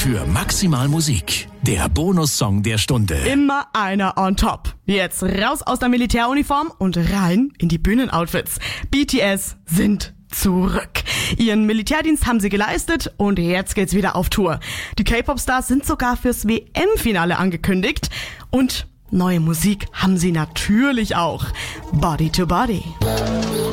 für maximal Musik. Der Bonussong der Stunde. Immer einer on top. Jetzt raus aus der Militäruniform und rein in die Bühnenoutfits. BTS sind zurück. Ihren Militärdienst haben sie geleistet und jetzt geht's wieder auf Tour. Die K-Pop-Stars sind sogar fürs WM-Finale angekündigt. Und neue Musik haben sie natürlich auch. Body to Body.